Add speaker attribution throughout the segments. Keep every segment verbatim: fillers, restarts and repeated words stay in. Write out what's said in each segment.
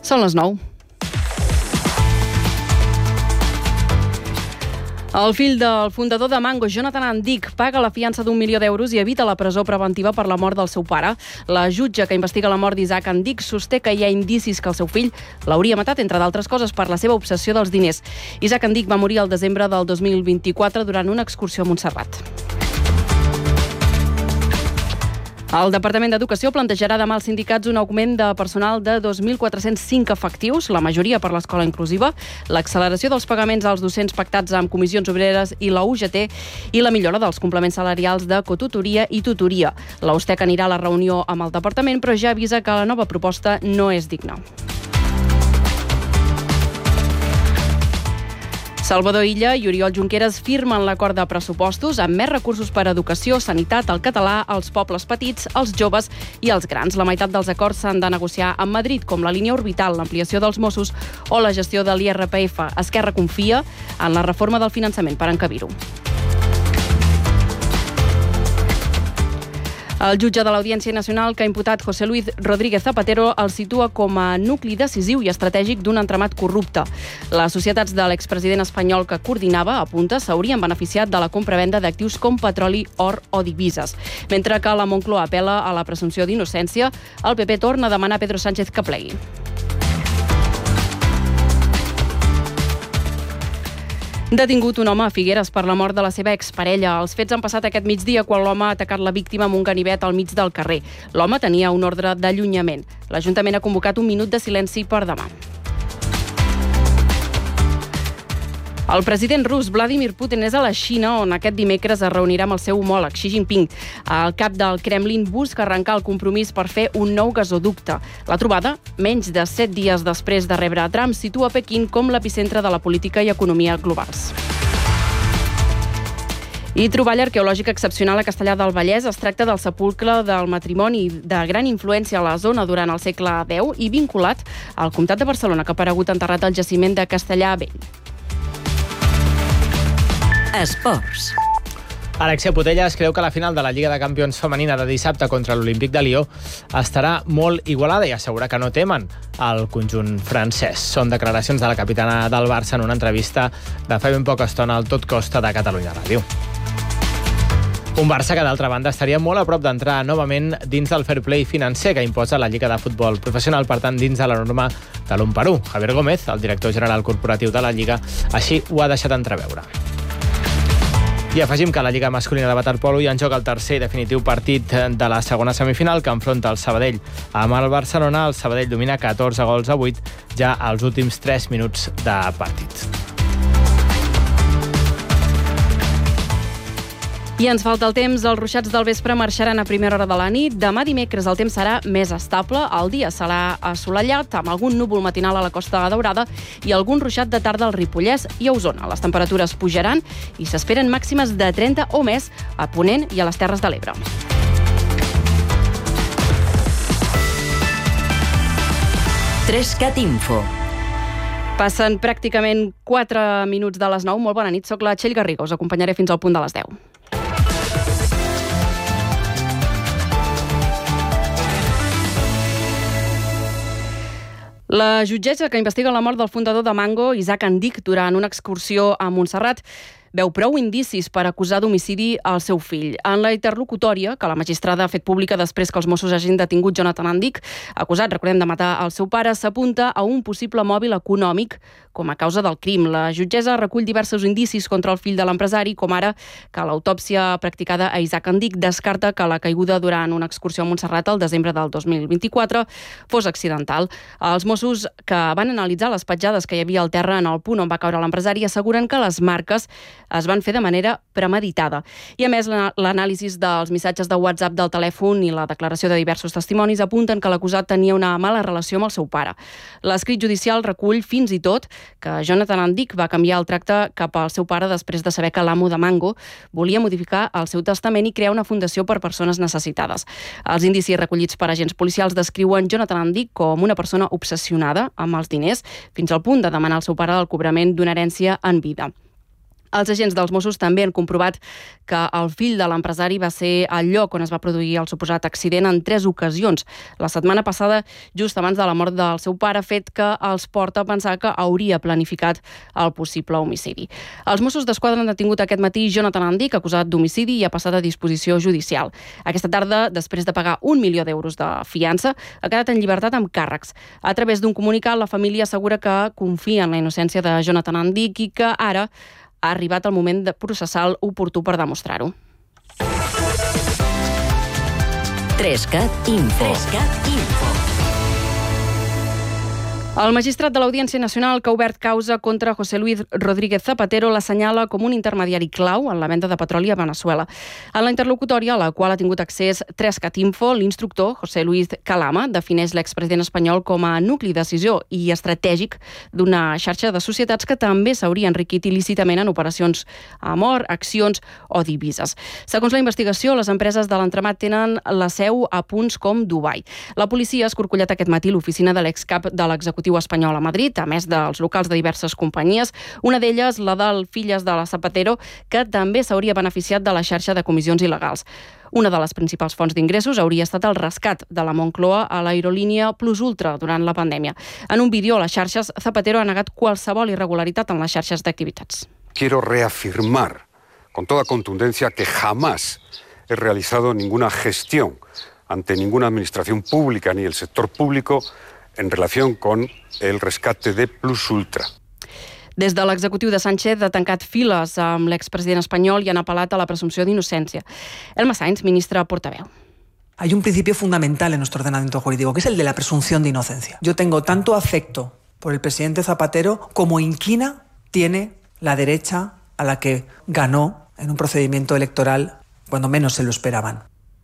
Speaker 1: Són les nou. El fill del fundador de Mango, Jonathan Andic, paga la fiança d'un milió d'euros i evita la presó preventiva per la mort del seu pare. La jutge que investiga la mort d'Isaac Andic sosté que hi ha indicis que el seu fill l'hauria matat, entre d'altres coses, per la seva obsessió dels diners. Isaac Andic va morir al desembre del dos mil vint-i-quatre durant una excursió a Montserrat. El Departament d'Educació plantejarà demà als sindicats un augment de personal de dos mil quatre-cents cinc efectius, la majoria per l'escola inclusiva, l'acceleració dels pagaments als docents pactats amb comissions obreres i la U G T i la millora dels complements salarials de cotutoria i tutoria. La USTEC anirà a la reunió amb el departament, però ja avisa que la nova proposta no és digna. Salvador Illa i Oriol Junqueras firmen l'acord de pressupostos amb més recursos per a educació, sanitat, el català, els pobles petits, els joves i els grans. La meitat dels acords s'han de negociar amb Madrid, com la línia orbital, l'ampliació dels Mossos o la gestió de l'I R P F. Esquerra confia en la reforma del finançament per encabir-ho. El jutge de l'Audiència Nacional que ha imputat José Luis Rodríguez Zapatero el situa com a nucli decisiu i estratègic d'un entramat corrupte. Les societats de l'expresident espanyol que coordinava, apunta, s'haurien beneficiat de la compra-venda d'actius com petroli, or o divises. Mentre que la Moncloa apel·la a la presumpció d'innocència, el P P torna a demanar a Pedro Sánchez que plegui. Detingut un home a Figueres per la mort de la seva exparella. Els fets han passat aquest migdia quan l'home ha atacat la víctima amb un ganivet al mig del carrer. L'home tenia un ordre d'allunyament. L'Ajuntament ha convocat un minut de silenci per demà. El president rus Vladimir Putin és a la Xina, on aquest dimecres es reunirà amb el seu homòleg Xi Jinping. El cap del Kremlin busca arrencar el compromís per fer un nou gasoducte. La trobada, menys de set dies després de rebre a Trump, situa Pequín com l'epicentre de la política i economia globals. I troballa arqueològica excepcional a Castellar del Vallès. Es tracta del sepulcre del matrimoni de gran influència a la zona durant el segle deu i vinculat al comtat de Barcelona, que ha aparegut enterrat al jaciment de Castellar Vell.
Speaker 2: Esports.
Speaker 3: Alexia Putellas creu que la final de la Lliga de Campions femenina de dissabte contra l'Olímpic de Lió estarà molt igualada i assegura que no temen el conjunt francès. Són declaracions de la capitana del Barça en una entrevista de fa ben poca estona al Tot Costa de Catalunya Ràdio. Un Barça que, d'altra banda, estaria molt a prop d'entrar novament dins del fair play financer que imposa la Lliga de Futbol Professional, per tant, dins de la norma de l'un per u. Javier Gómez, el director general corporatiu de la Lliga, així ho ha deixat entreveure. I afegim que a la Lliga masculina de waterpolo hi ha en joc el tercer i definitiu partit de la segona semifinal que enfronta el Sabadell amb el Barcelona. El Sabadell domina catorze gols a vuit ja als últims tres minuts de partit.
Speaker 1: I ens falta el temps. Els ruixats del vespre marxaran a primera hora de la nit. Demà dimecres el temps serà més estable. El dia serà assolellat, amb algun núvol matinal a la Costa Daurada i algun ruixat de tarda al Ripollès i a Osona. Les temperatures pujaran i s'esperen màximes de trenta o més a Ponent i a les Terres de l'Ebre.
Speaker 2: Trescat Info.
Speaker 1: Passen pràcticament quatre minuts de les nou. Molt bona nit, soc la Txell Garriga. Us acompanyaré fins al punt de les deu. La jutgessa que investiga la mort del fundador de Mango, Isaac Andic, durant una excursió a Montserrat, veu prou indicis per acusar d'homicidi al seu fill. En la interlocutòria, que la magistrada ha fet pública després que els Mossos hagin detingut Jonathan Andic, acusat, recordem, de matar el seu pare, s'apunta a un possible mòbil econòmic com a causa del crim. La jutgessa recull diversos indicis contra el fill de l'empresari, com ara que l'autòpsia practicada a Isaac Andic descarta que la caiguda durant una excursió a Montserrat al desembre del dos mil vint-i-quatre fos accidental. Els Mossos, que van analitzar les petjades que hi havia al terra en el punt on va caure l'empresari, asseguren que les marques es van fer de manera premeditada. I a més, l'anàlisi dels missatges de WhatsApp del telèfon i la declaració de diversos testimonis apunten que l'acusat tenia una mala relació amb el seu pare. L'escrit judicial recull fins i tot que Jonathan Andic va canviar el tracte cap al seu pare després de saber que l'amo de Mango volia modificar el seu testament i crear una fundació per persones necessitades. Els indicis recollits per agents policials descriuen Jonathan Andic com una persona obsessionada amb els diners, fins al punt de demanar al seu pare el cobrament d'una herència en vida. Els agents dels Mossos també han comprovat que el fill de l'empresari va ser al lloc on es va produir el suposat accident en tres ocasions. La setmana passada, just abans de la mort del seu pare, fet que els porta a pensar que hauria planificat el possible homicidi. Els Mossos d'Esquadra han detingut aquest matí Jonathan Andic, acusat d'homicidi, i ha passat a disposició judicial. Aquesta tarda, després de pagar un milió d'euros de fiança, ha quedat en llibertat amb càrrecs. A través d'un comunicat, la família assegura que confia en la innocència de Jonathan Andic i que ara ha arribat el moment de processar oportú per demostrar-ho.
Speaker 2: Trescat Info. Trescat Info.
Speaker 1: El magistrat de l'Audiència Nacional que ha obert causa contra José Luis Rodríguez Zapatero l'assenyala com un intermediari clau en la venda de petroli a Veneçuela. En la interlocutòria, a la qual ha tingut accés Trescat Info, l'instructor, José Luis Calama, defineix l'expresident espanyol com a nucli decisió i estratègic d'una xarxa de societats que també s'hauria enriquit il·lícitament en operacions amb or, accions o divises. Segons la investigació, les empreses de l'entramat tenen la seu a punts com Dubai. La policia ha escorcollat aquest matí l'oficina de l'excap de l'executiu espanyol a Madrid, a més dels locals de diverses companyies, una d'elles la del Filles de la Zapatero, que també s'hauria beneficiat de la xarxa de comissions il·legals. Una de les principals fonts d'ingressos hauria estat el rescat de la Moncloa a l'aerolínia Plus Ultra durant la pandèmia. En un vídeo a les xarxes, Zapatero ha negat qualsevol irregularitat en les xarxes d'activitats.
Speaker 4: Quiero reafirmar con toda contundencia que jamás he realizado ninguna gestión ante ninguna administración pública ni el sector público en relación con el rescate de Plus Ultra.
Speaker 1: Des de l'executiu de Sánchez ha tancat files amb l'expresident espanyol i han apel·lat a la presumpció d'innocència. Elma Sainz, ministra portaveu.
Speaker 5: Hay un principio fundamental en nuestro ordenamiento jurídico, que es el de la presunción de inocencia. Yo tengo tanto afecto por el presidente Zapatero como inquina tiene la derecha a la que ganó en un procedimiento electoral cuando menos se lo esperaban.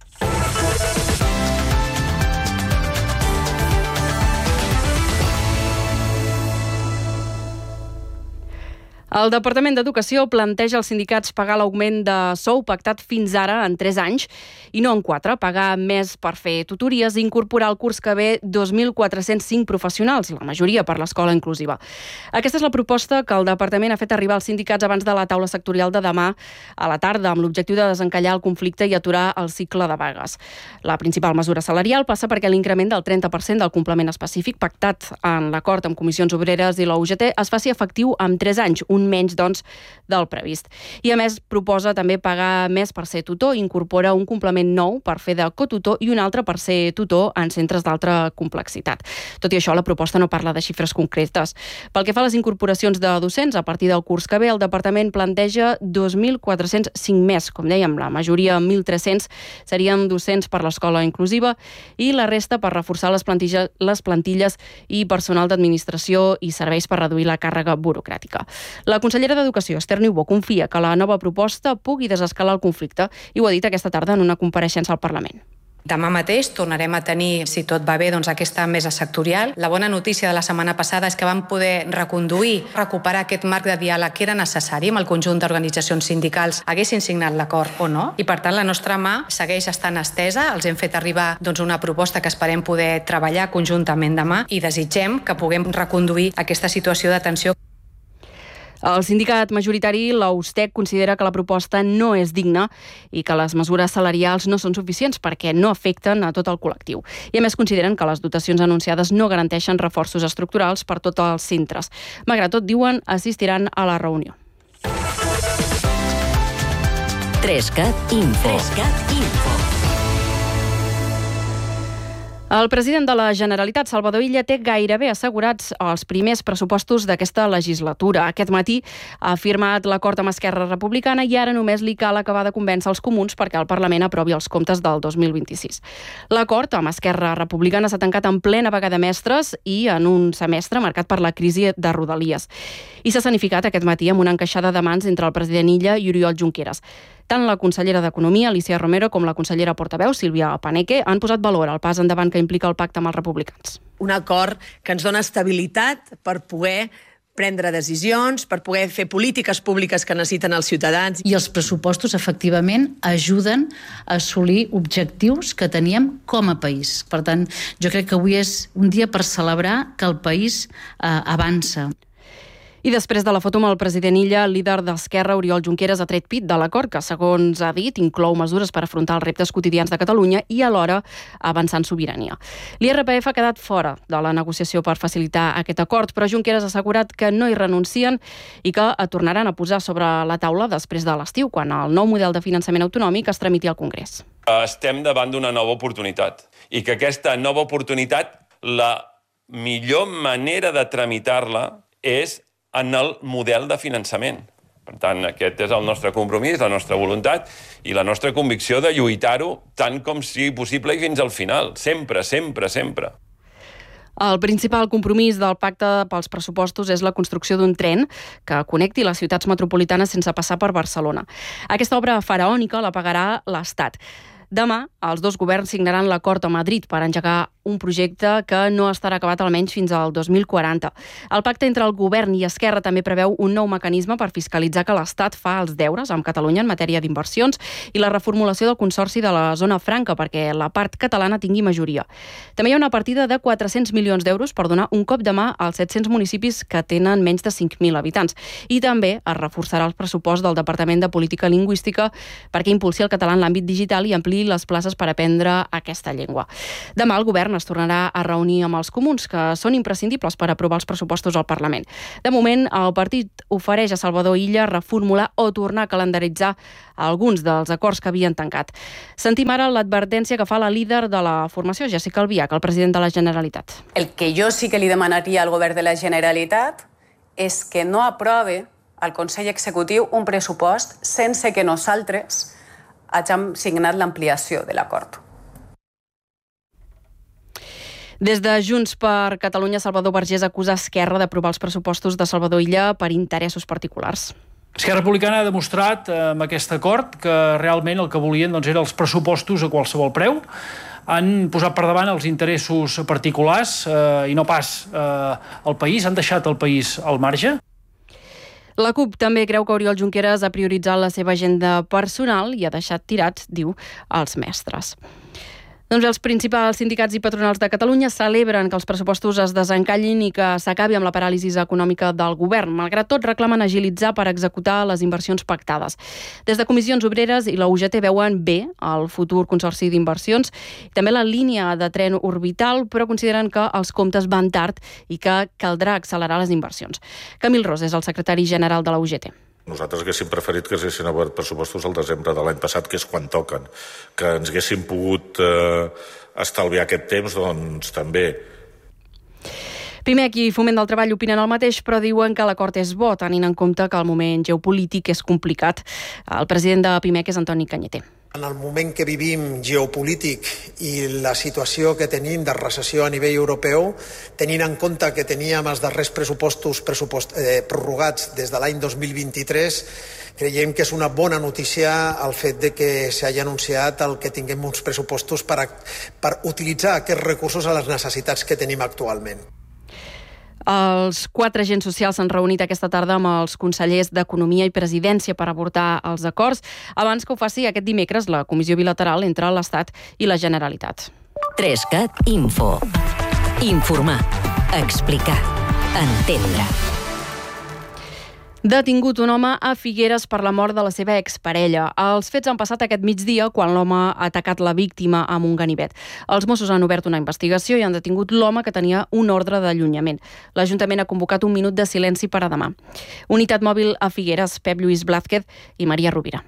Speaker 1: El Departament d'Educació planteja als sindicats pagar l'augment de sou pactat fins ara en tres anys i no en quatre, pagar més per fer tutories i incorporar al curs que ve dos mil quatre-cents cinc professionals, la majoria per l'escola inclusiva. Aquesta és la proposta que el Departament ha fet arribar als sindicats abans de la taula sectorial de demà a la tarda, amb l'objectiu de desencallar el conflicte i aturar el cicle de vagues. La principal mesura salarial passa perquè l'increment del trenta per cent del complement específic pactat en l'acord amb comissions obreres i la U G T es faci efectiu en tres anys, un menys, doncs, del previst. I, a més, proposa també pagar més per ser tutor, incorpora un complement nou per fer de cotutor i un altre per ser tutor en centres d'altra complexitat. Tot i això, la proposta no parla de xifres concretes. Pel que fa a les incorporacions de docents, a partir del curs que ve, el Departament planteja dos mil quatre-cents cinc més. Com dèiem, la majoria, mil tres-cents, serien docents per l'escola inclusiva i la resta per reforçar les plantilles, les plantilles i personal d'administració i serveis per reduir la càrrega burocràtica. La consellera d'Educació, Esther Niubó, confia que la nova proposta pugui desescalar el conflicte i ho ha dit aquesta tarda en una compareixença al Parlament.
Speaker 6: Demà mateix tornarem a tenir, si tot va bé, doncs aquesta mesa sectorial. La bona notícia de la setmana passada és que vam poder reconduir, recuperar aquest marc de diàleg que era necessari amb el conjunt d'organitzacions sindicals, haguessin signat l'acord o no. I, per tant, la nostra mà segueix estant estesa. Els hem fet arribar doncs, una proposta que esperem poder treballar conjuntament demà i desitgem que puguem reconduir aquesta situació de tensió.
Speaker 1: El sindicat majoritari, l'U S T E C, considera que la proposta no és digna i que les mesures salarials no són suficients perquè no afecten a tot el col·lectiu. I a més consideren que les dotacions anunciades no garanteixen reforços estructurals per tots els centres. Malgrat tot, diuen, assistiran a la reunió.
Speaker 2: Trescat Info. Trescat Info.
Speaker 1: El president de la Generalitat, Salvador Illa, té gairebé assegurats els primers pressupostos d'aquesta legislatura. Aquest matí ha firmat l'acord amb Esquerra Republicana i ara només li cal acabar de convèncer els comuns perquè el Parlament aprovi els comptes del dos mil vint-i-sis. L'acord amb Esquerra Republicana s'ha tancat en plena vaga de mestres i en un semestre marcat per la crisi de Rodalies. I s'ha escenificat aquest matí amb una encaixada de mans entre el president Illa i Oriol Junqueras. Tant la consellera d'Economia, Alicia Romero, com la consellera portaveu, Sílvia Paneque, han posat valor al pas endavant que implica el pacte amb els republicans.
Speaker 7: Un acord que ens dona estabilitat per poder prendre decisions, per poder fer polítiques públiques que necessiten els ciutadans.
Speaker 8: I els pressupostos, efectivament, ajuden a assolir objectius que teníem com a país. Per tant, jo crec que avui és un dia per celebrar que el país eh, avança.
Speaker 1: I després de la foto amb el president Illa, el líder d'Esquerra, Oriol Junqueras, ha tret pit de l'acord que, segons ha dit, inclou mesures per afrontar els reptes quotidians de Catalunya i alhora avançar en sobirania. L'I R P F ha quedat fora de la negociació per facilitar aquest acord, però Junqueras ha assegurat que no hi renuncien i que el tornaran a posar sobre la taula després de l'estiu, quan el nou model de finançament autonòmic es tramiti al Congrés.
Speaker 9: Estem davant d'una nova oportunitat i que aquesta nova oportunitat, la millor manera de tramitar-la és en el model de finançament. Per tant, aquest és el nostre compromís, la nostra voluntat i la nostra convicció de lluitar-ho tant com sigui possible i fins al final. Sempre, sempre, sempre.
Speaker 1: El principal compromís del pacte pels pressupostos és la construcció d'un tren que connecti les ciutats metropolitanes sense passar per Barcelona. Aquesta obra faraònica la pagarà l'Estat. Demà, els dos governs signaran l'acord a Madrid per engegar un projecte que no estarà acabat almenys fins al dos mil quaranta. El pacte entre el govern i Esquerra també preveu un nou mecanisme per fiscalitzar que l'Estat fa els deures amb Catalunya en matèria d'inversions i la reformulació del Consorci de la Zona Franca perquè la part catalana tingui majoria. També hi ha una partida de quatre-cents milions d'euros per donar un cop de mà als set-cents municipis que tenen menys de cinc mil habitants. I també es reforçarà el pressupost del Departament de Política Lingüística perquè impulsi el català en l'àmbit digital i ampliï les places per aprendre aquesta llengua. Demà el govern es tornarà a reunir amb els comuns, que són imprescindibles per aprovar els pressupostos al Parlament. De moment, el partit ofereix a Salvador Illa reformular o tornar a calendaritzar alguns dels acords que havien tancat. Sentim ara l'advertència que fa la líder de la formació, Jéssica Albiach, el president de la Generalitat.
Speaker 10: El que jo sí que li demanaria al govern de la Generalitat és que no aprove al Consell Executiu un pressupost sense que nosaltres hàgim signat l'ampliació de l'acord.
Speaker 1: Des de Junts per Catalunya, Salvador Vergés acusa Esquerra d'aprovar els pressupostos de Salvador Illa per interessos particulars.
Speaker 11: Esquerra Republicana ha demostrat eh, amb aquest acord que realment el que volien doncs, eren els pressupostos a qualsevol preu. Han posat per davant els interessos particulars eh, i no pas eh, el país, han deixat el país al marge.
Speaker 1: La CUP també creu que Oriol Junqueras ha prioritzat la seva agenda personal i ha deixat tirats, diu, els mestres. Doncs els principals sindicats i patronals de Catalunya celebren que els pressupostos es desencallin i que s'acabi amb la paràlisi econòmica del govern. Malgrat tot, reclamen agilitzar per executar les inversions pactades. Des de Comissions Obreres i la U G T veuen bé el futur consorci d'inversions, també la línia de tren orbital, però consideren que els comptes van tard i que caldrà accelerar les inversions. Camil Ros és el secretari general de la U G T.
Speaker 12: Nosaltres haguéssim preferit que es haguessin obert pressupostos al desembre de l'any passat, que és quan toquen. Que ens haguéssim pogut eh, estalviar aquest temps, doncs també.
Speaker 1: Pimec i Foment del Treball opinen el mateix, però diuen que l'acord és bo, tenint en compte que el moment geopolític és complicat. El president de Pimec és Antoni Cañete.
Speaker 13: En el moment que vivim geopolític i la situació que tenim de recessió a nivell europeu, tenint en compte que teníem els darrers pressupostos pressupost, eh, prorrogats des de l'any dos mil vint-i-tres, creiem que és una bona notícia el fet de que s'hagi anunciat el que tinguem uns pressupostos per, a, per utilitzar aquests recursos a les necessitats que tenim actualment.
Speaker 1: Els quatre agents socials s'han reunit aquesta tarda amb els consellers d'Economia i Presidència per abordar els acords, abans que ho faci aquest dimecres la comissió bilateral entre l'Estat i la Generalitat.
Speaker 2: tres cat Info. Informar. Explicar. Entendre.
Speaker 1: Detingut un home a Figueres per la mort de la seva exparella. Els fets han passat aquest migdia quan l'home ha atacat la víctima amb un ganivet. Els Mossos han obert una investigació i han detingut l'home que tenia un ordre d'allunyament. L'Ajuntament ha convocat un minut de silenci per a demà. Unitat mòbil a Figueres, Pep Lluís Blázquez i Maria Rovira.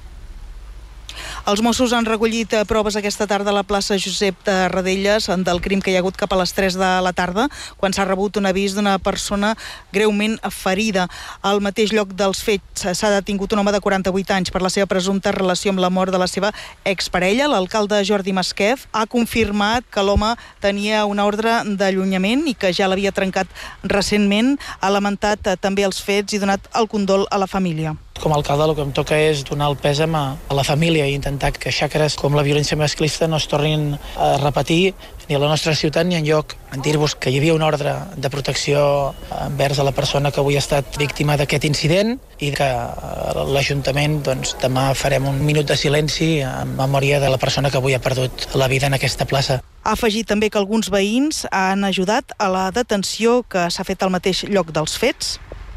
Speaker 14: Els Mossos han recollit proves aquesta tarda a la plaça Josep Tarradellas del crim que hi ha hagut cap a les tres de la tarda, quan s'ha rebut un avís d'una persona greument ferida. Al mateix lloc dels fets s'ha detingut un home de quaranta-vuit anys per la seva presumpta relació amb la mort de la seva exparella. L'alcalde Jordi Masquef ha confirmat que l'home tenia una ordre d'allunyament i que ja l'havia trencat recentment. Ha lamentat també els fets i donat el condol a la família.
Speaker 15: Com a alcalde el que em toca és donar el pèsam a la família i intentar que xacres com la violència masclista no es tornin a repetir ni a la nostra ciutat ni enlloc. Dir-vos que hi havia una ordre de protecció envers a la persona que avui ha estat víctima d'aquest incident i que l'Ajuntament doncs, demà farem un minut de silenci en memòria de la persona que avui ha perdut la vida en aquesta plaça.
Speaker 14: Ha afegit també que alguns veïns han ajudat a la detenció que s'ha fet al mateix lloc dels fets.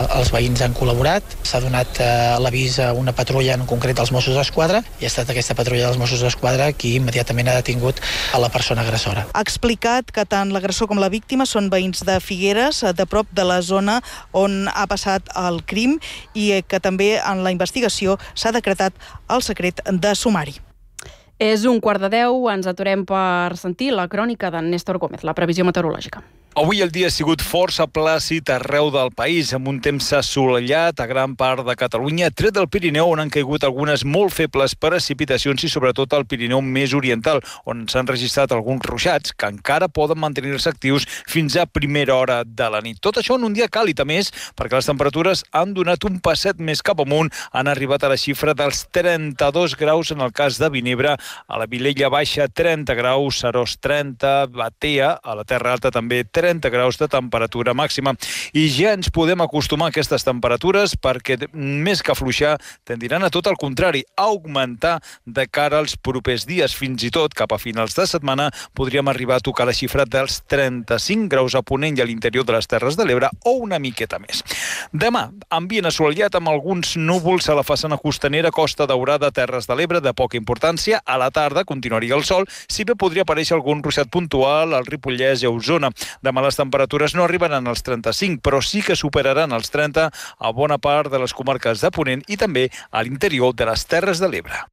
Speaker 15: Els veïns han col·laborat, s'ha donat eh, l'avís a una patrulla, en concret als Mossos d'Esquadra, i ha estat aquesta patrulla dels Mossos d'Esquadra qui immediatament ha detingut a la persona agressora.
Speaker 14: Ha explicat que tant l'agressor com la víctima són veïns de Figueres, de prop de la zona on ha passat el crim, i que també en la investigació s'ha decretat el secret de sumari.
Speaker 1: És un quart de deu, ens aturem per sentir la crònica d'en Néstor Gómez, la previsió meteorològica.
Speaker 16: Avui el dia ha sigut força plàcid arreu del país, amb un temps assolellat a gran part de Catalunya, tret del Pirineu, on han caigut algunes molt febles precipitacions i sobretot al Pirineu més oriental, on s'han registrat alguns ruixats que encara poden mantenir-se actius fins a primera hora de la nit. Tot això en un dia càlid, a més, perquè les temperatures han donat un passet més cap amunt, han arribat a la xifra dels trenta-dos graus en el cas de Vinebre, a la Vilella Baixa trenta graus, Seròs trenta, Batea, a la Terra Alta també trenta graus de temperatura màxima. I ja ens podem acostumar a aquestes temperatures perquè més que afluixar tendiran a tot el contrari, a augmentar de cara als propers dies. Fins i tot cap a finals de setmana podríem arribar a tocar la xifra dels trenta-cinc graus a Ponent i a l'interior de les Terres de l'Ebre o una miqueta més. Demà, ambient assolellat amb alguns núvols a la façana costanera, Costa Daurada, Terres de l'Ebre, de poca importància. A la tarda continuaria el sol, si bé podria aparèixer algun ruixat puntual al Ripollès i a Osona. Demà les temperatures no arribaran als trenta-cinc, però sí que superaran els trenta a bona part de les comarques de Ponent i també a l'interior de les Terres de l'Ebre.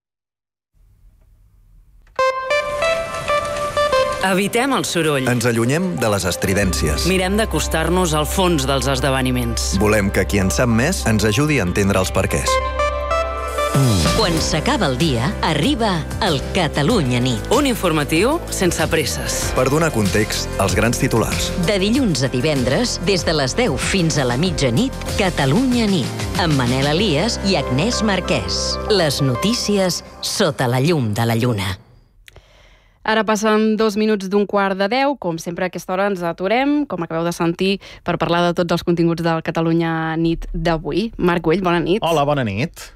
Speaker 17: Evitem el soroll.
Speaker 18: Ens allunyem de les estridències.
Speaker 17: Mirem d'acostar-nos al fons dels esdeveniments.
Speaker 18: Volem que qui en sap més ens ajudi a entendre els perquès.
Speaker 2: Quan s'acaba el dia, arriba el Catalunya Nit.
Speaker 17: Un informatiu sense presses.
Speaker 18: Per donar context als grans titulars.
Speaker 2: De dilluns a divendres, des de les deu fins a la mitjanit, Catalunya Nit, amb Manel Elias i Agnès Marquès. Les notícies sota la llum de la lluna.
Speaker 1: Ara passen dos minuts d'un quart de deu. Com sempre a aquesta hora ens aturem, com acabeu de sentir, per parlar de tots els continguts del Catalunya Nit d'avui. Marc Güell, bona nit.
Speaker 19: Hola, bona nit.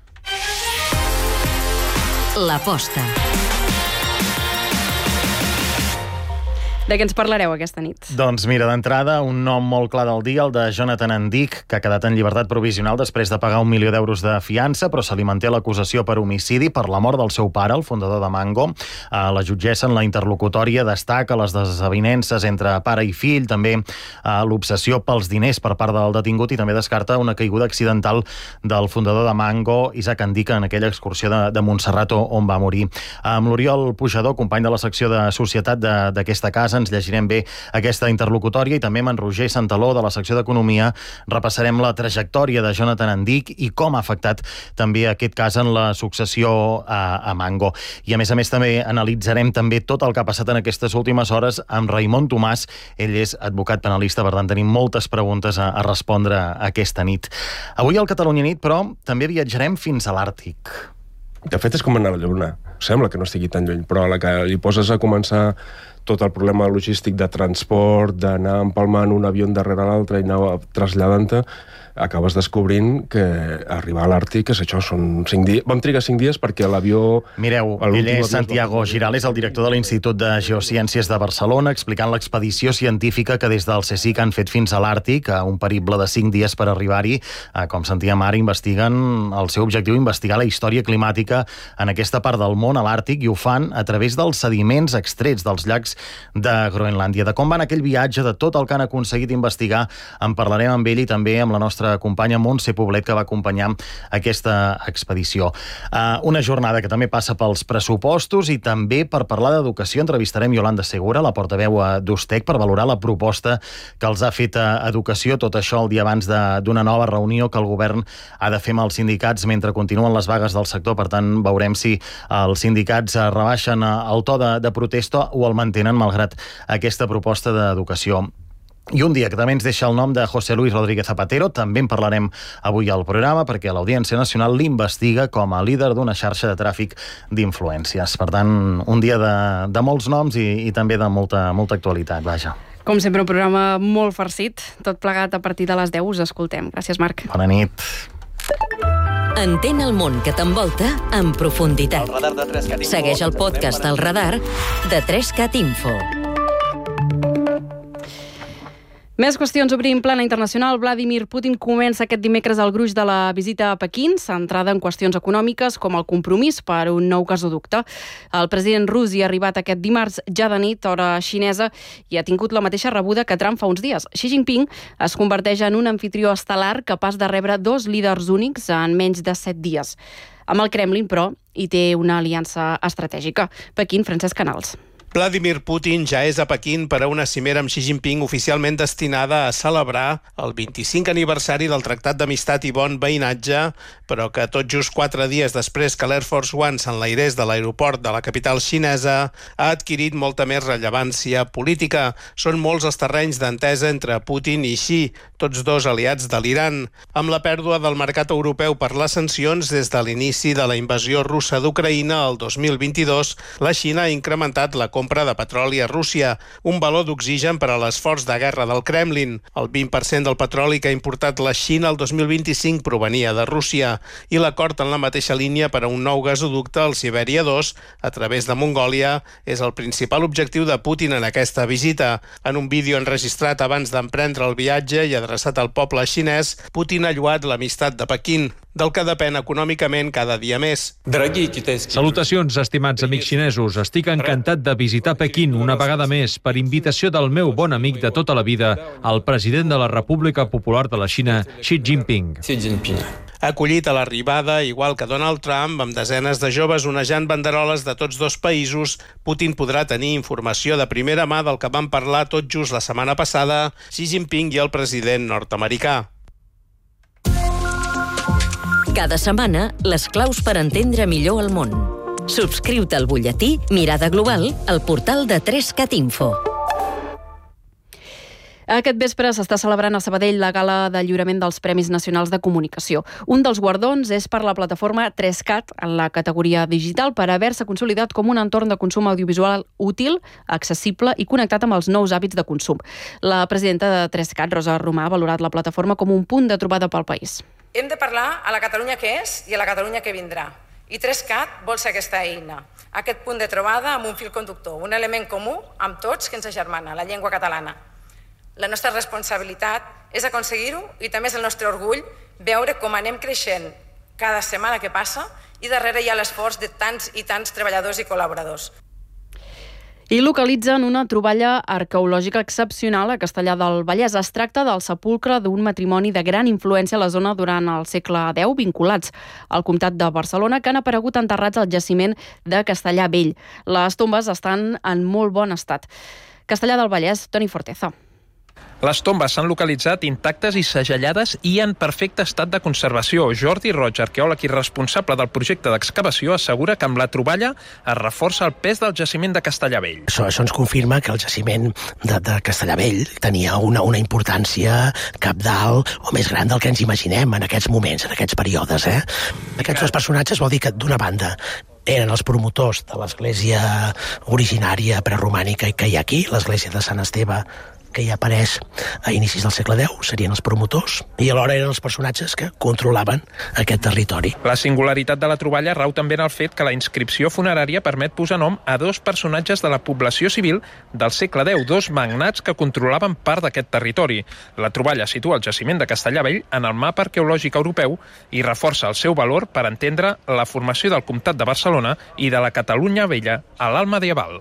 Speaker 2: L'aposta.
Speaker 1: De què ens parlareu aquesta nit?
Speaker 19: Doncs mira, d'entrada, un nom molt clar del dia, el de Jonathan Andic, que ha quedat en llibertat provisional després de pagar un milió d'euros de fiança, però se li manté l'acusació per homicidi per la mort del seu pare, el fundador de Mango. La jutgessa en la interlocutòria destaca les desavinences entre pare i fill, també l'obsessió pels diners per part del detingut i també descarta una caiguda accidental del fundador de Mango, Isaac Andic, en aquella excursió de, de Montserrat on va morir. Amb l'Oriol Pujador, company de la secció de Societat d'aquesta casa, ens llegirem bé aquesta interlocutòria i també amb en Roger Santaló de la secció d'Economia repassarem la trajectòria de Jonathan Andic i com ha afectat també aquest cas en la successió a, a Mango. I a més a més també analitzarem també tot el que ha passat en aquestes últimes hores amb Raimon Tomàs. Ell és advocat penalista, per tant tenim moltes preguntes a, a respondre aquesta nit. Avui al Catalunya Nit, però, també viatjarem fins a l'Àrtic.
Speaker 20: De fet, és com anar a la Lluna. Sembla que no estigui tan lluny, però a la que li poses a començar tot el problema logístic de transport, d'anar empalmant un avió darrere l'altre i anar traslladant-te, acabes descobrint que arribar a l'Àrtic és això, són cinc dies. Vam trigar cinc dies perquè l'avió...
Speaker 19: Mireu, ell és Santiago Giral, és el director de l'Institut de Geociències de Barcelona, explicant l'expedició científica que des del CSIC han fet fins a l'Àrtic, un perible de cinc dies per arribar-hi. Com sentíem ara, investiguen el seu objectiu, investigar la història climàtica en aquesta part del món, a l'Àrtic, i ho fan a través dels sediments extrets dels llacs de Groenlàndia. De com van aquell viatge, de tot el que han aconseguit investigar, en parlarem amb ell i també amb la nostra companya Montse Poblet, que va acompanyar aquesta expedició. Uh, una jornada que també passa pels pressupostos i també per parlar d'educació. Entrevistarem Yolanda Segura, la portaveu d'Ustec, per valorar la proposta que els ha fet a Educació, tot això el dia abans d'una nova reunió que el govern ha de fer amb els sindicats mentre continuen les vagues del sector. Per tant, veurem si els sindicats rebaixen el to de, de protesta o el mantenen malgrat aquesta proposta d'educació. I un dia que també ens deixa el nom de José Luis Rodríguez Zapatero, també en parlarem avui al programa, perquè l'Audiència Nacional l'investiga com a líder d'una xarxa de tràfic d'influències. Per tant, un dia de, de molts noms i, i també de molta, molta actualitat, vaja.
Speaker 1: Com sempre, un programa molt farcit, tot plegat a partir de les deu, us escoltem. Gràcies, Marc.
Speaker 19: Bona nit.
Speaker 2: Entén el món que t'envolta en profunditat. El Segueix el podcast El Radar de tres cat Info.
Speaker 1: Més qüestions. Obrim plana internacional. Vladimir Putin comença aquest dimecres el gruix de la visita a Pequín, centrada en qüestions econòmiques com el compromís per un nou gasoducte. El president rus hi ha arribat aquest dimarts ja de nit, hora xinesa, i ha tingut la mateixa rebuda que Trump fa uns dies. Xi Jinping es converteix en un anfitrió estel·lar capaç de rebre dos líders únics en menys de set dies. Amb el Kremlin, però, hi té una aliança estratègica. Pequín, Francesc Canals.
Speaker 21: Vladimir Putin ja és a Pequín per a una cimera amb Xi Jinping oficialment destinada a celebrar el vint-i-cinquè aniversari del Tractat d'Amistat i Bon Veïnatge, però que tot just quatre dies després que l'Air Force One s'enlairés de l'aeroport de la capital xinesa ha adquirit molta més rellevància política. Són molts els terrenys d'entesa entre Putin i Xi, tots dos aliats de l'Iran. Amb la pèrdua del mercat europeu per les sancions des de l'inici de la invasió russa d'Ucraïna el dos mil vint-i-dos, la Xina ha incrementat la compra de petroli a Rússia, un valor d'oxigen per a l'esforç de guerra del Kremlin. El vint per cent del petroli que ha importat la Xina el dos mil vint-i-cinc provenia de Rússia i l'acord en la mateixa línia per a un nou gasoducte, el Sibèria dos, a través de Mongòlia, és el principal objectiu de Putin en aquesta visita. En un vídeo enregistrat abans d'emprendre el viatge i adreçat al poble xinès, Putin ha lloat l'amistat de Pequín, del que depèn econòmicament cada dia més.
Speaker 22: Salutacions, estimats amics xinesos. Estic encantat de visitar Pequín una vegada més per invitació del meu bon amic de tota la vida, el president de la República Popular de la Xina, Xi Jinping.
Speaker 21: Ha acollit a l'arribada, igual que Donald Trump, amb desenes de joves onejant banderoles de tots dos països. Putin podrà tenir informació de primera mà del que van parlar tot just la setmana passada Xi Jinping i el president nord-americà.
Speaker 2: Cada setmana, les claus per entendre millor el món. Subscriu-te al butlletí Mirada Global al portal de tres cat info.
Speaker 1: Aquest vespre s'està celebrant a Sabadell la gala de lliurament dels Premis Nacionals de Comunicació. Un dels guardons és per la plataforma tres cat en la categoria digital per haver-se consolidat com un entorn de consum audiovisual útil, accessible i connectat amb els nous hàbits de consum. La presidenta de tres cat, Rosa Romà, ha valorat la plataforma com un punt de trobada pel país.
Speaker 23: Hem de parlar a la Catalunya que és i a la Catalunya que vindrà. I tres cat vol ser aquesta eina, aquest punt de trobada amb un fil conductor, un element comú amb tots que ens agermana, la llengua catalana. La nostra responsabilitat és aconseguir-ho i també és el nostre orgull veure com anem creixent cada setmana que passa i darrere hi ha l'esforç de tants i tants treballadors i col·laboradors.
Speaker 1: I localitzen una troballa arqueològica excepcional a Castellar del Vallès. Es tracta del sepulcre d'un matrimoni de gran influència a la zona durant el segle deu, vinculats al comtat de Barcelona, que han aparegut enterrats al jaciment de Castellar Vell. Les tombes estan en molt bon estat. Castellar del Vallès, Toni Forteza.
Speaker 24: Les tombes s'han localitzat intactes i segellades i en perfecte estat de conservació. Jordi Roig, arqueòleg i responsable del projecte d'excavació, assegura que amb la troballa es reforça el pes del jaciment de Castellar Vell.
Speaker 25: Això, això ens confirma que el jaciment de, de Castellar Vell tenia una, una importància cabdal o més gran del que ens imaginem en aquests moments, en aquests períodes. Eh? Aquests dos personatges vol dir que, d'una banda, eren els promotors de l'església originària preromànica que hi ha aquí, l'església de Sant Esteve, que hi apareix a inicis del segle deu, serien els promotors, i alhora eren els personatges que controlaven aquest territori.
Speaker 24: La singularitat de la troballa rau també en el fet que la inscripció funerària permet posar nom a dos personatges de la població civil del segle deu, dos magnats que controlaven part d'aquest territori. La troballa situa el jaciment de Castellar Vell en el mapa arqueològic europeu i reforça el seu valor per entendre la formació del comtat de Barcelona i de la Catalunya Vella a l'alt medieval.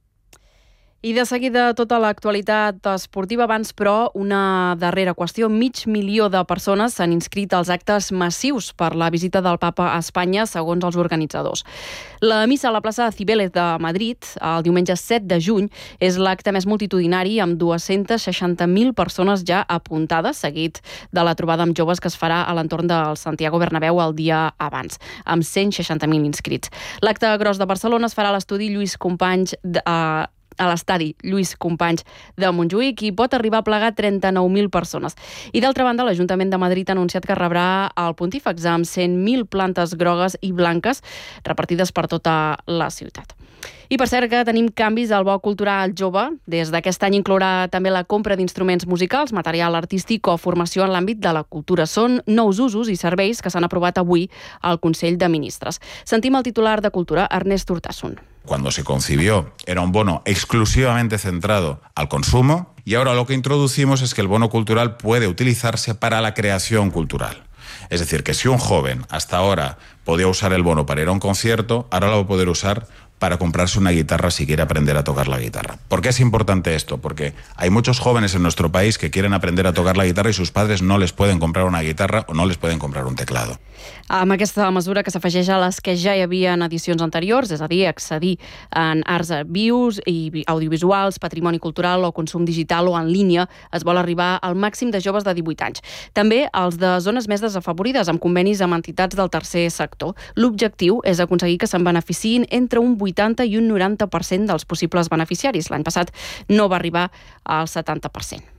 Speaker 1: I de seguida tota l'actualitat esportiva. Abans, però, una darrera qüestió. Mig milió de persones s'han inscrit als actes massius per la visita del papa a Espanya, segons els organitzadors. La missa a la plaça de Cibeles de Madrid, el diumenge set de juny, és l'acte més multitudinari amb dues-centes seixanta mil persones ja apuntades, seguit de la trobada amb joves que es farà a l'entorn del Santiago Bernabéu el dia abans, amb cent seixanta mil inscrits. L'acte gros de Barcelona es farà a l'estudi Lluís Companys de, uh, a l'estadi Lluís Companys de Montjuïc i pot arribar a plegar trenta-nou mil persones. I d'altra banda, l'Ajuntament de Madrid ha anunciat que rebrà el Pontífex amb cent mil plantes grogues i blanques repartides per tota la ciutat. I per cert que tenim canvis al bo cultural jove. Des d'aquest any inclourà també la compra d'instruments musicals, material artístic o formació en l'àmbit de la cultura. Són nous usos i serveis que s'han aprovat avui al Consell de Ministres. Sentim el titular de Cultura, Ernest Urtasun.
Speaker 3: cuando se concibió, era un bono exclusivamente centrado al consumo, y ahora lo que introducimos es que el bono cultural puede utilizarse para la creación cultural. Es decir, que si un joven hasta ahora podía usar el bono para ir a un concierto, ahora lo va a poder usar para comprarse una guitarra si quiere aprender a tocar la guitarra. ¿Por qué es importante esto? Porque hay muchos jóvenes en nuestro país que quieren aprender a tocar la guitarra i sus padres no les pueden comprar una guitarra o no les pueden comprar un teclado.
Speaker 1: Amb aquesta mesura que s'afegeix a les que ja hi havia en edicions anteriors, és a dir, accedir en arts vius i audiovisuals, patrimoni cultural o consum digital o en línia, es vol arribar al màxim de joves de divuit anys. També als de zones més desafavorides, amb convenis amb entitats del tercer sector. L'objectiu és aconseguir que se'n beneficiïn entre un vuitanta i un noranta per cent dels possibles beneficiaris. L'any passat no va arribar al setanta per cent.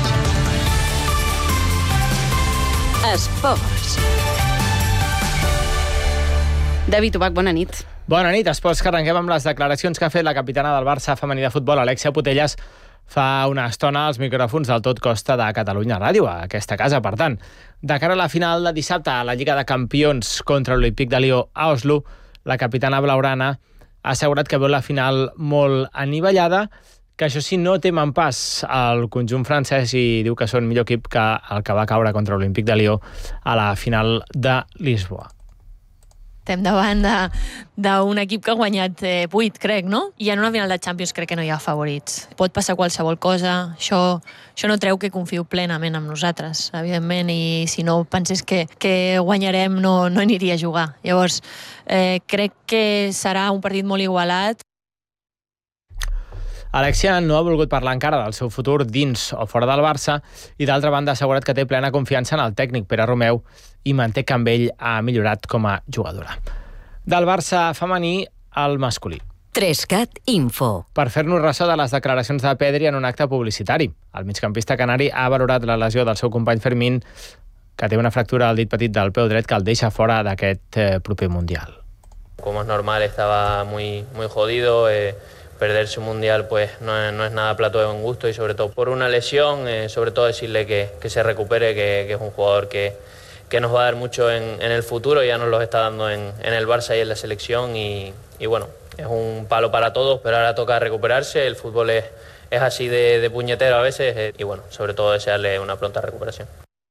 Speaker 2: Esports.
Speaker 1: David Ubach, bona nit.
Speaker 4: Bona nit, esports, que arrenquem amb les declaracions que ha fet la capitana del Barça femení de futbol, Alexia Putellas, fa una estona als micròfons del Tot Costa de Catalunya Ràdio, a aquesta casa. Per tant, de cara a la final de dissabte a la Lliga de Campions contra l'Olímpic de Lió a Oslo, la capitana blaugrana ha assegurat que veu la final molt anivellada, que això sí, no temen pas al conjunt francès i diu que són millor equip que el que va caure contra l'Olímpic de Lió a la final de Lisboa.
Speaker 5: Estem davant d'un equip que ha guanyat eh, vuit, crec, no? I en una final de Champions crec que no hi ha favorits. Pot passar qualsevol cosa, això, això no treu que confio plenament en nosaltres, evidentment, i si no pensés que, que guanyarem no, no aniria a jugar. Llavors, eh, crec que serà un partit molt igualat.
Speaker 4: Alexia no ha volgut parlar encara del seu futur dins o fora del Barça i d'altra banda ha assegurat que té plena confiança en el tècnic Pere Romeu i manté que amb ell ha millorat com a jugadora. Del Barça femení al masculí.
Speaker 2: Trescat Info.
Speaker 4: Per fer-nos ressò de les declaracions de Pedri en un acte publicitari. El migcampista canari ha valorat la lesió del seu company Fermín, que té una fractura al dit petit del peu dret que el deixa fora d'aquest eh, proper Mundial.
Speaker 6: Como es normal, estaba muy, muy jodido. Eh... Perderse un mundial pues no es, no es nada plato de buen gusto y sobre todo por una lesión, eh, sobre todo decirle que, que se recupere, que, que es un jugador que, que nos va a dar mucho en, en el futuro, ya nos lo está dando en, en el Barça y en la selección y, y bueno, es un palo para todos, pero ahora toca recuperarse, el fútbol es, es así de, de puñetero a veces eh, y bueno, sobre todo desearle una pronta recuperación.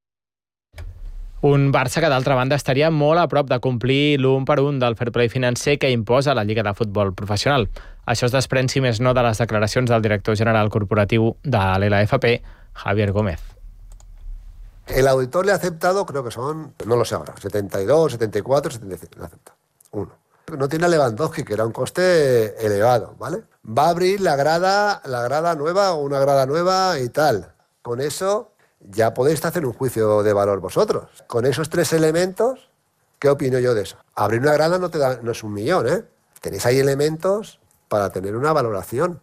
Speaker 4: Un Barça que, d'altra banda, estaria molt a prop de complir l'un per un del fair play financer que imposa la Lliga de Futbol Professional. Això es desprèn, si més no, de les declaracions del director general corporatiu de l'L F P, Javier Gómez.
Speaker 7: El auditor le ha aceptado, creo que son, no lo sé ahora, setenta y dos, setenta y cuatro, setenta y cinco, le acepta. Uno. No tiene a Lewandowski, que era un coste elevado, ¿vale? Va a abrir la grada, la grada nueva o una grada nueva y tal. Con eso ya podéis hacer un juicio de valor vosotros. Con esos tres elementos, ¿qué opino yo de eso? Abrir una grada no, te da, no es un millón, ¿eh? Tenéis ahí elementos para tener una valoración.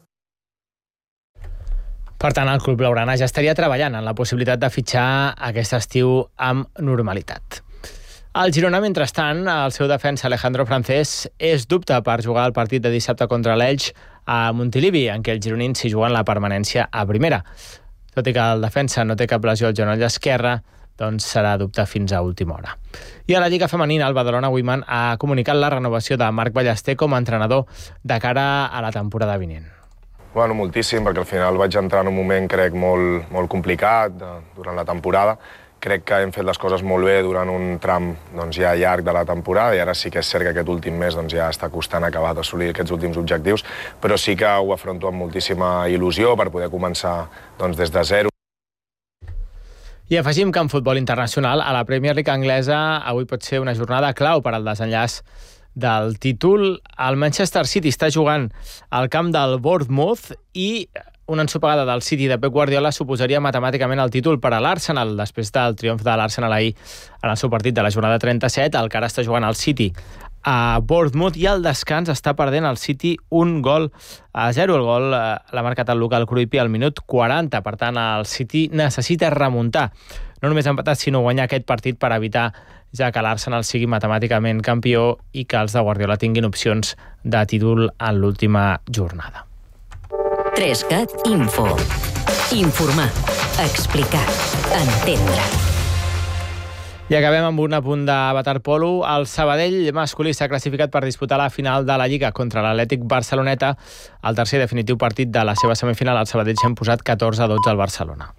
Speaker 4: Per tant, el club blaugrana ja estaria treballant en la possibilitat de fitxar aquest estiu amb normalitat. Al Girona, mentrestant, el seu defensa Alejandro Francés és dubte per jugar el partit de dissabte contra l'Elx a Montilivi, en què els gironins s'hi juguen la permanència a primera. Tot i que el defensa no té cap lesió al genoll esquerre, doncs serà dubte fins a última hora. I a la Lliga Femenina, el Badalona Women ha comunicat la renovació de Marc Ballester com a entrenador de cara a la temporada vinent.
Speaker 26: Bueno, moltíssim, perquè al final vaig entrar en un moment, crec, molt, molt complicat de, durant la temporada. Crec que hem fet les coses molt bé durant un tram doncs, ja llarg de la temporada i ara sí que és cert que aquest últim mes doncs, ja està costant acabar d'assolir aquests últims objectius, però sí que ho afronto amb moltíssima il·lusió per poder començar doncs, des de zero.
Speaker 4: I afegim que en futbol internacional, a la Premier League anglesa, avui pot ser una jornada clau per al desenllaç del títol. El Manchester City està jugant al camp del Bournemouth i una ensopegada del City de Pep Guardiola suposaria matemàticament el títol per a l'Arsenal després del triomf de l'Arsenal ahir en el seu partit de la jornada trenta-set. El que ara està jugant el City a Bournemouth i al descans està perdent el City un gol a zero. El gol eh, l'ha marcat el local Kruipi al minut quaranta. Per tant, el City necessita remuntar. No només empatar, sinó guanyar aquest partit per evitar ja que l'Arsenal sigui matemàticament campió i que els de Guardiola tinguin opcions de títol en l'última jornada.
Speaker 2: Trescat Info. Informar, explicar, entendre.
Speaker 4: I acabem amb un apunt de waterpolo. El Sabadell masculí s'ha classificat per disputar la final de la Lliga contra l'Atlètic Barceloneta. El tercer i definitiu partit de la seva semifinal, el Sabadell s'ha posat catorze a dotze al Barcelona.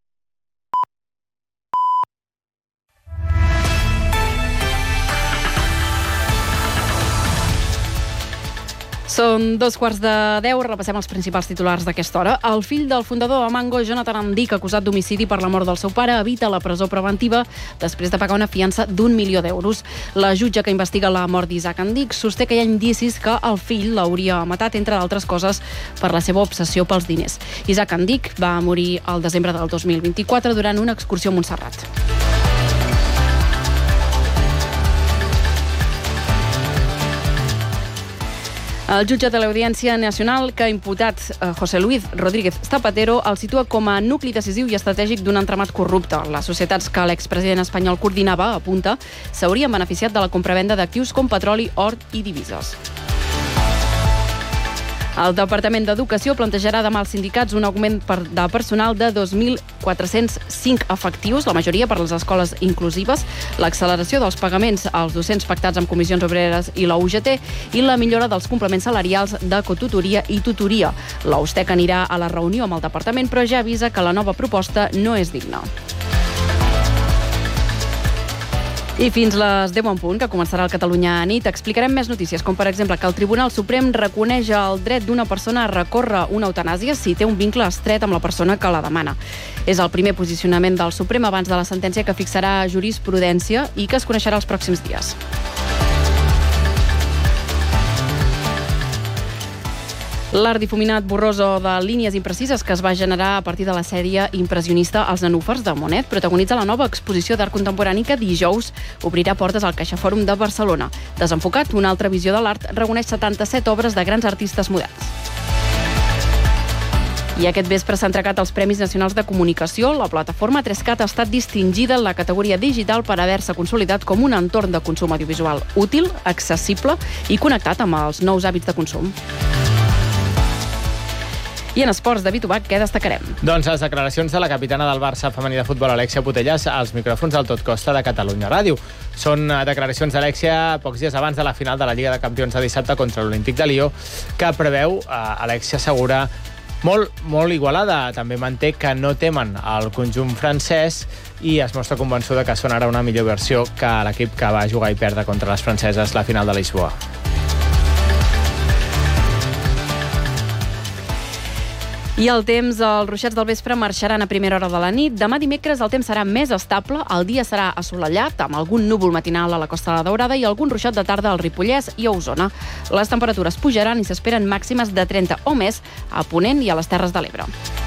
Speaker 1: Són dos quarts de deu, repassem els principals titulars d'aquesta hora. El fill del fundador de Mango, Jonathan Andic, acusat d'homicidi per la mort del seu pare, evita la presó preventiva després de pagar una fiança d'un milió d'euros. La jutge que investiga la mort d'Isaac Andic sosté que hi ha indicis que el fill l'hauria matat, entre d'altres coses, per la seva obsessió pels diners. Isaac Andic va morir al desembre del dos mil vint-i-quatre durant una excursió a Montserrat. El jutge de l'Audiència Nacional, que ha imputat José Luis Rodríguez Zapatero, el situa com a nucli decisiu i estratègic d'un entramat corrupte. Les societats que l'expresident espanyol coordinava, apunta, s'haurien beneficiat de la compravenda d'actius com petroli, or i divises. El Departament d'Educació plantejarà demà als sindicats un augment de personal de dos mil quatre-cents cinc efectius, la majoria per les escoles inclusives, l'acceleració dels pagaments als docents pactats amb comissions obreres i la U G T i la millora dels complements salarials de cotutoria i tutoria. La U S T E C anirà a la reunió amb el departament, però ja avisa que la nova proposta no és digna. I fins les deu en punt, que començarà el Catalunya nit, explicarem més notícies, com per exemple que el Tribunal Suprem reconeix el dret d'una persona a recórrer una eutanàsia si té un vincle estret amb la persona que la demana. És el primer posicionament del Suprem abans de la sentència que fixarà jurisprudència i que es coneixerà els pròxims dies. L'art difuminat borroso de línies imprecises que es va generar a partir de la sèrie impressionista Els Nenúfars de Monet protagonitza la nova exposició d'art contemporani que dijous obrirà portes al CaixaFòrum de Barcelona. Desenfocat, una altra visió de l'art reuneix setanta-set obres de grans artistes moderns. I aquest vespre s'han entregat els Premis Nacionals de Comunicació. La plataforma tres cat ha estat distingida en la categoria digital per haver-se consolidat com un entorn de consum audiovisual útil, accessible i connectat amb els nous hàbits de consum. I en esports, David Ubach, què destacarem?
Speaker 4: Doncs les declaracions de la capitana del Barça femení de futbol, Alexia Putellas, als micròfons del Tot Costa de Catalunya Ràdio. Són declaracions d'Alexia pocs dies abans de la final de la Lliga de Campions de dissabte contra l'Olímpic de Lió, que preveu, eh, Alexia assegura, molt, molt igualada. També manté que no temen el conjunt francès i es mostra convençuda que són ara una millor versió que l'equip que va jugar i perdre contra les franceses la final de Lisboa.
Speaker 1: I el temps, els ruixats del vespre marxaran a primera hora de la nit. Demà dimecres el temps serà més estable, el dia serà assolellat, amb algun núvol matinal a la Costa de la Daurada i algun ruixat de tarda al Ripollès i a Osona. Les temperatures pujaran i s'esperen màximes de trenta o més a Ponent i a les Terres de l'Ebre.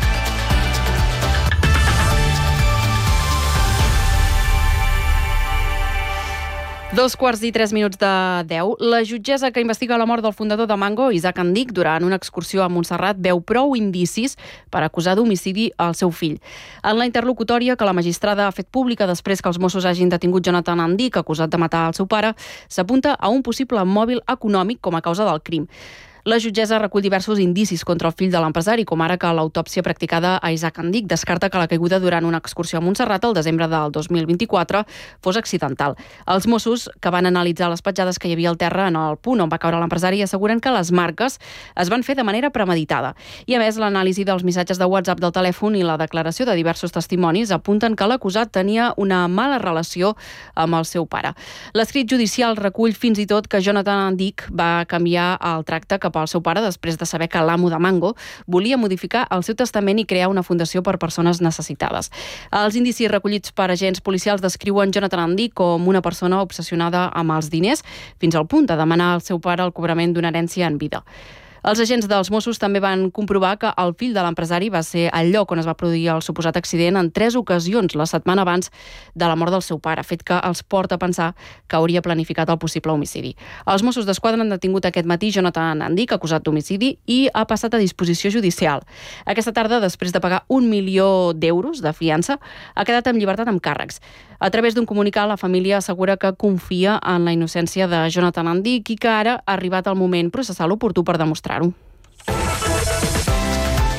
Speaker 1: Dos quarts i tres minuts de deu. La jutgessa que investiga la mort del fundador de Mango, Isaac Andic, durant una excursió a Montserrat, veu prou indicis per acusar d'homicidi al seu fill. En la interlocutòria que la magistrada ha fet pública després que els Mossos hagin detingut Jonathan Andic, acusat de matar el seu pare, s'apunta a un possible mòbil econòmic com a causa del crim. La jutgessa recull diversos indicis contra el fill de l'empresari, com ara que l'autòpsia practicada a Isaac Andic descarta que la caiguda durant una excursió a Montserrat el desembre del dos mil vint-i-quatre fos accidental. Els Mossos, que van analitzar les petjades que hi havia al terra en el punt on va caure l'empresari, asseguren que les marques es van fer de manera premeditada. I a més, l'anàlisi dels missatges de WhatsApp del telèfon i la declaració de diversos testimonis apunten que l'acusat tenia una mala relació amb el seu pare. L'escrit judicial recull fins i tot que Jonathan Andic va canviar el tracte cap al seu pare després de saber que l'amo de Mango volia modificar el seu testament i crear una fundació per persones necessitades. Els indicis recollits per agents policials descriuen Jonathan Andic com una persona obsessionada amb els diners, fins al punt de demanar al seu pare el cobrament d'una herència en vida. Els agents dels Mossos també van comprovar que el fill de l'empresari va ser al lloc on es va produir el suposat accident en tres ocasions la setmana abans de la mort del seu pare, fet que els porta a pensar que hauria planificat el possible homicidi. Els Mossos d'Esquadra han detingut aquest matí Jonathan Andic, acusat d'homicidi, i ha passat a disposició judicial. Aquesta tarda, després de pagar un milió d'euros de fiança, ha quedat en llibertat amb càrrecs. A través d'un comunicat, la família assegura que confia en la innocència de Jonathan Andic i que ara ha arribat el moment processal oportú per demostrar-ho.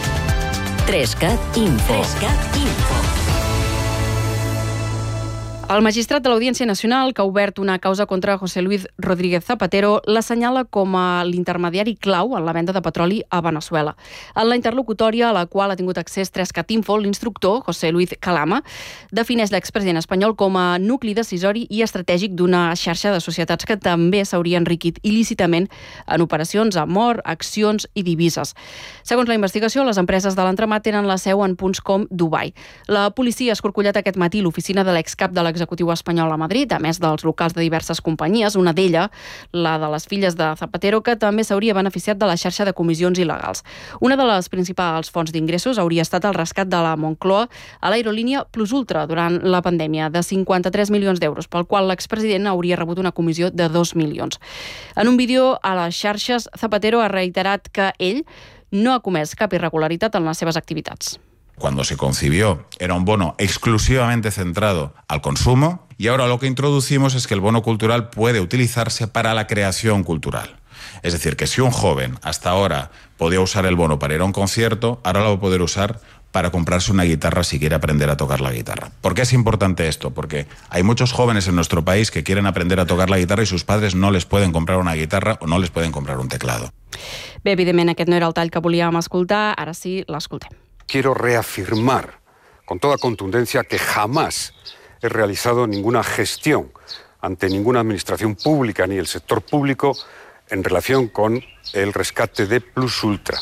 Speaker 2: tres cat Info. tres cat Info.
Speaker 1: El magistrat de l'Audiència Nacional, que ha obert una causa contra José Luis Rodríguez Zapatero, l'assenyala com a l'intermediari clau en la venda de petroli a Venezuela. En la interlocutòria a la qual ha tingut accés Trescat Info, l'instructor, José Luis Calama, defineix l'expresident espanyol com a nucli decisori i estratègic d'una xarxa de societats que també s'hauria enriquit il·lícitament en operacions amb or, accions i divises. Segons la investigació, les empreses de l'entramat tenen la seu en punts com Dubai. La policia ha escorcollat aquest matí l'oficina de l'excap de l'executiu executiu espanyol a Madrid, a més dels locals de diverses companyies, una d'ella, la de les filles de Zapatero, que també s'hauria beneficiat de la xarxa de comissions il·legals. Una de les principals fonts d'ingressos hauria estat el rescat de la Moncloa a l'aerolínia Plus Ultra durant la pandèmia, de cinquanta-tres milions d'euros, pel qual l'expresident hauria rebut una comissió de dos milions. En un vídeo a les xarxes, Zapatero ha reiterat que ell no ha comès cap irregularitat en les seves activitats.
Speaker 3: Cuando se concibió, era un bono exclusivamente centrado al consumo y ahora lo que introducimos es que el bono cultural puede utilizarse para la creación cultural. Es decir, que si un joven hasta ahora podía usar el bono para ir a un concierto, ahora lo va a poder usar para comprarse una guitarra si quiere aprender a tocar la guitarra. ¿Por qué es importante esto? Porque hay muchos jóvenes en nuestro país que quieren aprender a tocar la guitarra y sus padres no les pueden comprar una guitarra o no les pueden comprar un teclado.
Speaker 1: Bé, evidentment, aquest no era el tall que volíem escoltar, ara sí, l'escoltem.
Speaker 8: Quiero reafirmar con toda contundencia que jamás he realizado ninguna gestión ante ninguna administración pública ni el sector público en relación con el rescate de Plus Ultra.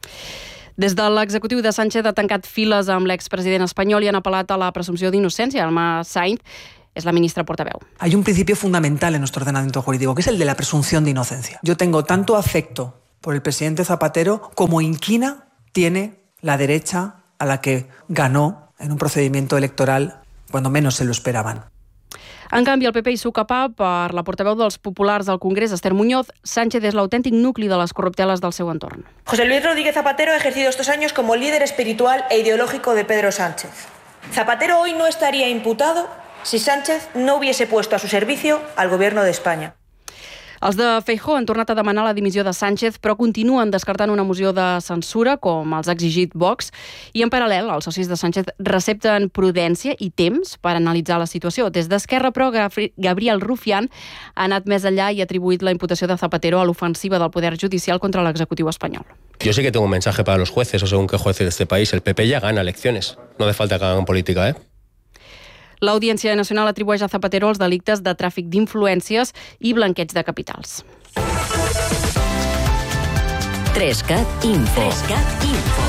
Speaker 1: Des de l'executiu de Sánchez ha tancat files amb l'expresident espanyol i han apel·lat a la presumpció d'innocència. Alma Sainz es la ministra portaveu.
Speaker 9: Hay un principio fundamental en nuestro ordenamiento jurídico, que es el de la presunción de inocencia. Yo tengo tanto afecto por el presidente Zapatero como inquina tiene la derecha a la que ganó en un procedimiento electoral cuando menos se lo esperaban.
Speaker 1: En canvi, el P P i Sucapà, per la portaveu dels populars al Congrés, Esther Muñoz, Sánchez és l'autèntic nucli de les corrupteles del seu entorn.
Speaker 10: José Luis Rodríguez Zapatero ha ejercido estos años como líder espiritual e ideológico de Pedro Sánchez. Zapatero hoy no estaría imputado si Sánchez no hubiese puesto a su servicio al gobierno de España.
Speaker 1: Els de Feijóo han tornat a demanar la dimissió de Sánchez, però continuen descartant una moció de censura, com els ha exigit Vox, i en paral·lel els socis de Sánchez recepten prudència i temps per analitzar la situació. Des d'Esquerra, però, Gabriel Rufián ha anat més enllà i ha atribuït la imputació de Zapatero a l'ofensiva del Poder Judicial contra l'executiu espanyol.
Speaker 11: Yo sí que tengo un mensaje para los jueces, o según qué jueces de este país. El P P ya gana elecciones. No hace falta que hagan política, ¿eh?
Speaker 1: L'Audiència Nacional atribueix a Zapatero els delictes de tràfic d'influències i blanqueig de capitals.
Speaker 2: Trescat Info. Trescat Info.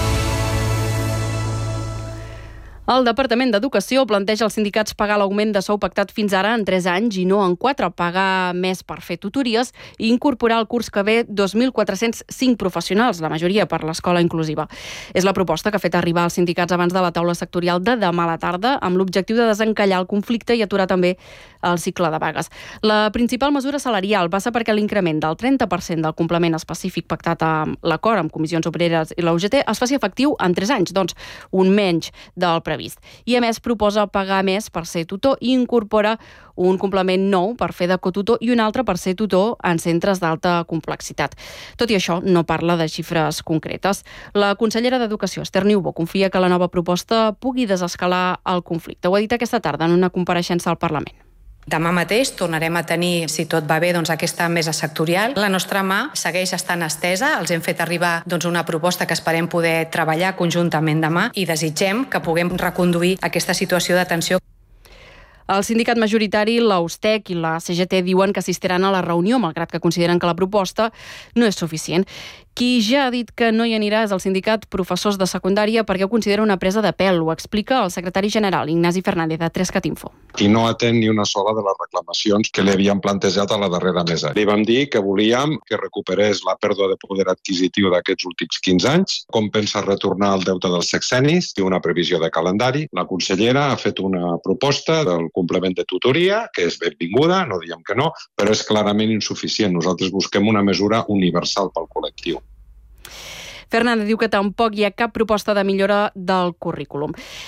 Speaker 1: El Departament d'Educació planteja als sindicats pagar l'augment de sou pactat fins ara en tres anys i no en quatre, pagar més per fer tutories i incorporar al curs que ve dos mil quatre-cents cinc professionals, la majoria per l'escola inclusiva. És la proposta que ha fet arribar als sindicats abans de la taula sectorial de demà a la tarda, amb l'objectiu de desencallar el conflicte i aturar també el cicle de vagues. La principal mesura salarial passa perquè l'increment del trenta per cent del complement específic pactat amb l'acord amb Comissions Obreres i la U G T es faci efectiu en tres anys, doncs un menys del previst. I a més proposa pagar més per ser tutor i incorpora un complement nou per fer de cotutor i un altre per ser tutor en centres d'alta complexitat. Tot i això, no parla de xifres concretes. La consellera d'Educació, Esther Niubó, confia que la nova proposta pugui desescalar el conflicte. Ho ha dit aquesta tarda en una compareixença al Parlament.
Speaker 23: Demà mateix tornarem a tenir, si tot va bé, doncs, aquesta mesa sectorial. La nostra mà segueix estant estesa. Els hem fet arribar doncs, una proposta que esperem poder treballar conjuntament demà i desitgem que puguem reconduir aquesta situació de tensió.
Speaker 1: El sindicat majoritari, la U S T E C i la C G T diuen que assistiran a la reunió, malgrat que consideren que la proposta no és suficient. Qui ja ha dit que no hi anirà és el sindicat Professors de Secundària perquè ho considera una presa de pèl. Ho explica el secretari general, Ignasi Fernández, de Trescat Info.
Speaker 12: I no atén ni una sola de les reclamacions que li havíem plantejat a la darrera mesa. Li vam dir que volíem que recuperés la pèrdua de poder adquisitiu d'aquests últims quinze anys, com pensa retornar el deute dels sexennis, i una previsió de calendari. La consellera ha fet una proposta del complement de tutoria, que és benvinguda, no diem que no, però és clarament insuficient. Nosaltres busquem una mesura universal pel col·lectiu.
Speaker 1: Fernández diu que tampoc hi ha cap proposta de millora del currículum.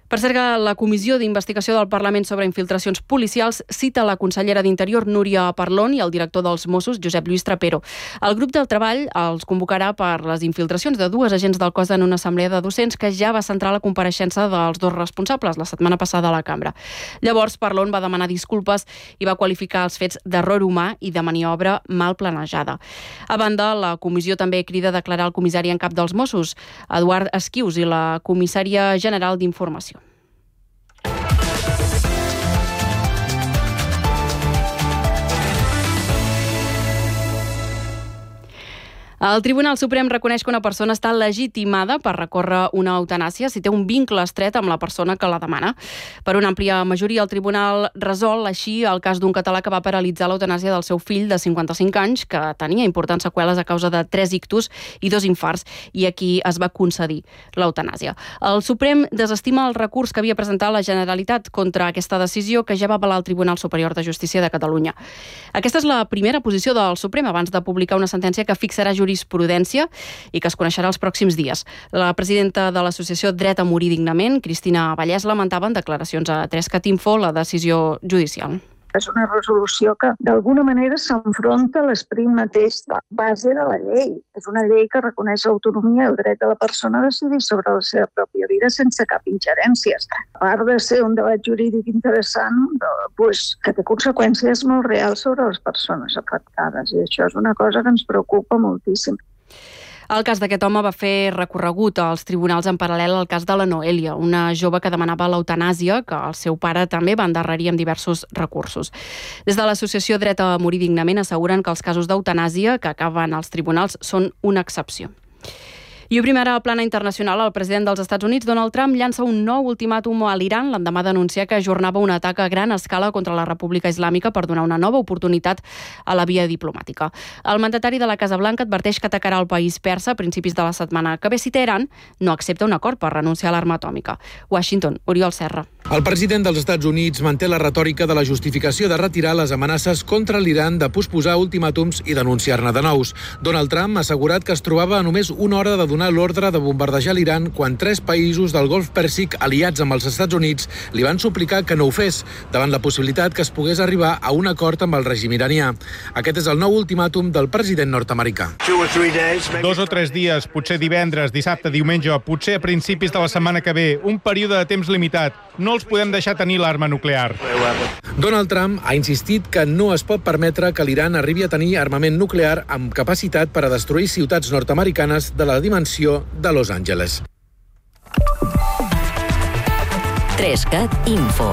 Speaker 1: Per cert, que la Comissió d'Investigació del Parlament sobre infiltracions policials cita la consellera d'Interior, Núria Parlon, i el director dels Mossos, Josep Lluís Trapero. El grup del treball els convocarà per les infiltracions de dues agents del cos en una assemblea de docents que ja va centrar la compareixença dels dos responsables la setmana passada a la cambra. Llavors, Parlon va demanar disculpes i va qualificar els fets d'error humà i de maniobra mal planejada. A banda, la comissió també crida a declarar el comissari en cap dels Mossos, Eduard Esquius, i la comissària general d'Informació. El Tribunal Suprem reconeix que una persona està legitimada per recórrer una eutanàsia si té un vincle estret amb la persona que la demana. Per una àmplia majoria, el Tribunal resol així el cas d'un català que va paralitzar l'eutanàsia del seu fill de cinquanta-cinc anys, que tenia importants seqüeles a causa de tres ictus i dos infarts, i a qui es va concedir l'eutanàsia. El Suprem desestima el recurs que havia presentat la Generalitat contra aquesta decisió, que ja va avalar el Tribunal Superior de Justícia de Catalunya. Aquesta és la primera posició del Suprem abans de publicar una sentència que fixarà jurisprudència i que es coneixerà els pròxims dies. La presidenta de l'Associació Dret a Morir Dignament, Cristina Vallès, lamentava en declaracions a tres cat info la decisió judicial.
Speaker 13: És una resolució que d'alguna manera s'enfronta a l'esperit mateix de base de la llei. És una llei que reconeix l'autonomia i el dret de la persona a decidir sobre la seva pròpia vida sense cap ingerències. A part de ser un debat jurídic interessant, doncs, que té conseqüències molt reals sobre les persones afectades, i això és una cosa que ens preocupa moltíssim.
Speaker 1: El cas d'aquest home va fer recorregut als tribunals en paral·lel al cas de la Noelia, una jove que demanava l'eutanàsia, que el seu pare també va endarrerir amb diversos recursos. Des de l'Associació Dret a Morir Dignament asseguren que els casos d'eutanàsia que acaben als tribunals són una excepció. I obrim ara a plana internacional. El president dels Estats Units, Donald Trump, llança un nou ultimàtum a l'Iran l'endemà d'anunciar que ajornava un atac a gran escala contra la República Islàmica per donar una nova oportunitat a la via diplomàtica. El mandatari de la Casa Blanca adverteix que atacarà el país persa a principis de la setmana que ve si Teheran no accepta un acord per renunciar a l'arma atòmica. Washington, Oriol Serra.
Speaker 14: El president dels Estats Units manté la retòrica de la justificació de retirar les amenaces contra l'Iran, de posposar ultimàtums i denunciar-ne de nous. Donald Trump ha assegurat que es trobava a només una hora de donar l'ordre de bombardejar l'Iran quan tres països del Golf Pèrsic aliats amb els Estats Units li van suplicar que no ho fes, davant la possibilitat que es pogués arribar a un acord amb el règim iranià. Aquest és el nou ultimàtum del president nord-americà.
Speaker 15: Dos o tres dies, potser divendres, dissabte, diumenge, potser a principis de la setmana que ve, un període de temps limitat. No els podem deixar tenir l'arma nuclear.
Speaker 14: Donald Trump ha insistit que no es pot permetre que l'Iran arribi a tenir armament nuclear amb capacitat per a destruir ciutats nord-americanes de la dimensió de Los Angeles.
Speaker 2: tres cat Info.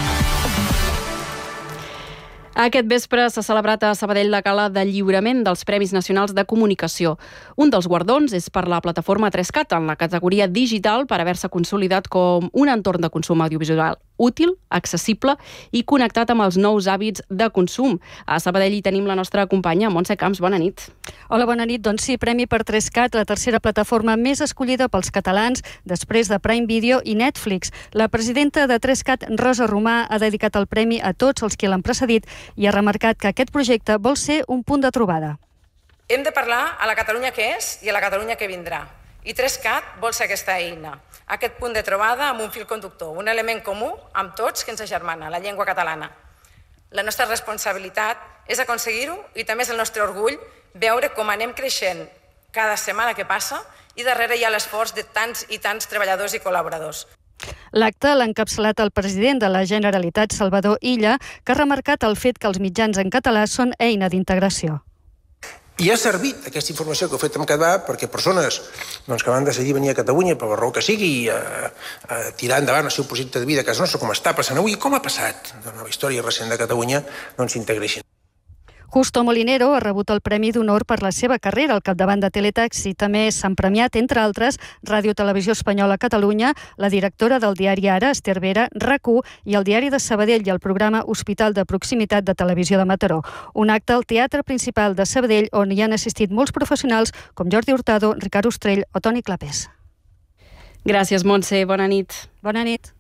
Speaker 1: Aquest vespre s'ha celebrat a Sabadell la gala de lliurament dels Premis Nacionals de Comunicació. Un dels guardons és per la plataforma tres cat en la categoria digital per haver-se consolidat com un entorn de consum audiovisual útil, accessible i connectat amb els nous hàbits de consum. A Sabadell hi tenim la nostra companya, Montse Camps. Bona nit.
Speaker 16: Hola, bona nit. Doncs sí, premi per tres cat, la tercera plataforma més escollida pels catalans després de Prime Video i Netflix. La presidenta de tres cat, Rosa Romà, ha dedicat el premi a tots els que l'han precedit i ha remarcat que aquest projecte vol ser un punt de trobada.
Speaker 23: Hem de parlar a la Catalunya que és i a la Catalunya que vindrà. I tres cat vol ser aquesta eina, aquest punt de trobada amb un fil conductor, un element comú amb tots que ens agermana, la llengua catalana. La nostra responsabilitat és aconseguir-ho i també és el nostre orgull veure com anem creixent cada setmana que passa i darrere hi ha l'esforç de tants i tants treballadors i col·laboradors.
Speaker 16: L'acte l'ha encapçalat el president de la Generalitat, Salvador Illa, que ha remarcat el fet que els mitjans en català són eina d'integració.
Speaker 17: I ha servit aquesta informació que heu fet en català perquè persones doncs, que van decidir venir a Catalunya per la raó que sigui a, a tirar endavant el seu projecte de vida a casa nostra, com està passant avui, com ha passat en la història recent de Catalunya, doncs s'integreixin.
Speaker 16: Justo Molinero ha rebut el Premi d'Honor per la seva carrera al capdavant de Teletaxi. També s'han premiat, entre altres, Ràdio Televisió Espanyola Catalunya, la directora del diari Ara, Esther Vera, RAC1 i el diari de Sabadell i el programa Hospital de Proximitat de Televisió de Mataró. Un acte al Teatre Principal de Sabadell on hi han assistit molts professionals com Jordi Hurtado, Ricard Ostrell o Toni Clapés.
Speaker 1: Gràcies, Montse. Bona nit.
Speaker 16: Bona nit.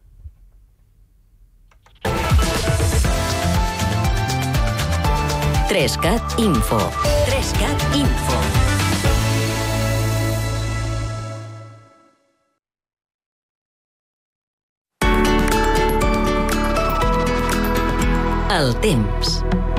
Speaker 2: tres cat Info. tres cat Info. El temps.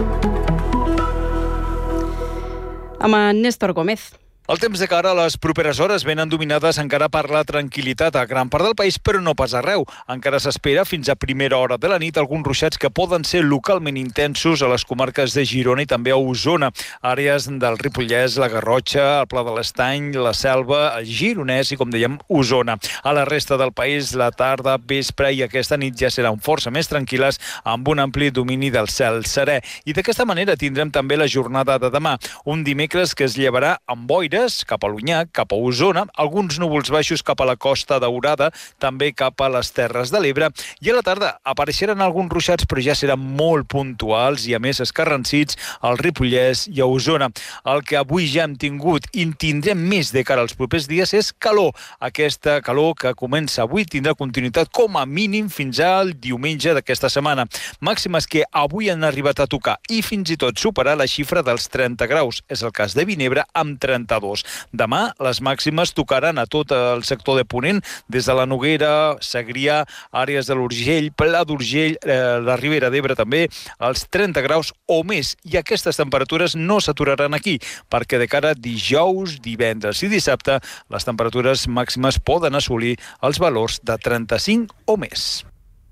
Speaker 1: Amb en Néstor Gómez.
Speaker 18: El temps de cara a les properes hores venen dominades encara per la tranquil·litat a gran part del país, però no pas arreu. Encara s'espera fins a primera hora de la nit alguns ruixats que poden ser localment intensos a les comarques de Girona i també a Osona. Àrees del Ripollès, la Garrotxa, el Pla de l'Estany, la Selva, el Gironès i, com dèiem, Osona. A la resta del país, la tarda, vespre i aquesta nit ja seran força més tranquil·les amb un ampli domini del cel serè. I d'aquesta manera tindrem també la jornada de demà, un dimecres que es llevarà amb boira cap a l'Onyar, cap a Osona, alguns núvols baixos cap a la Costa Daurada, també cap a les Terres de l'Ebre, i a la tarda apareixeran alguns ruixats, però ja seran molt puntuals i a més escarransits al Ripollès i a Osona. El que avui ja hem tingut i tindrem més de cara als propers dies és calor. Aquesta calor que comença avui tindrà continuïtat com a mínim fins al diumenge d'aquesta setmana. Màximes que avui han arribat a tocar i fins i tot superar la xifra dels trenta graus. És el cas de Vinebre amb trenta-dos. Demà les màximes tocaran a tot el sector de Ponent, des de la Noguera, Segrià, àrees de l'Urgell, Pla d'Urgell, eh, la Ribera d'Ebre també, als trenta graus o més. I aquestes temperatures no s'aturaran aquí, perquè de cara a dijous, divendres i dissabte, les temperatures màximes poden assolir els valors de trenta-cinc o més.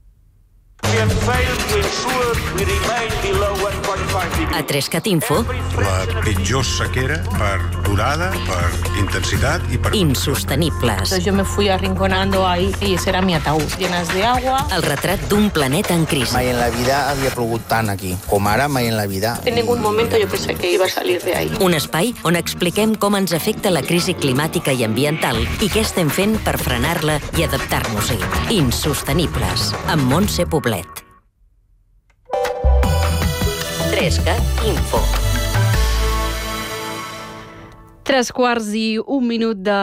Speaker 2: A Trescat Info.
Speaker 19: La pitjor sequera per durada, per intensidad y per...
Speaker 2: Insostenibles.
Speaker 20: Yo me fui arrinconando ahí y ese era mi ataúd, llenas de agua.
Speaker 2: El retrat d'un planeta en crisi.
Speaker 21: Mai en la vida havia plogut tant aquí, com ara mai en la vida.
Speaker 20: En ningún momento yo pensé que iba a salir de ahí.
Speaker 2: Un espai on expliquem com ens afecta la crisi climàtica i ambiental i què estem fent per frenar-la i adaptar-nos-hi. Insostenibles, amb Montse Poblet. Trescat Info.
Speaker 1: Tres quarts i un minut de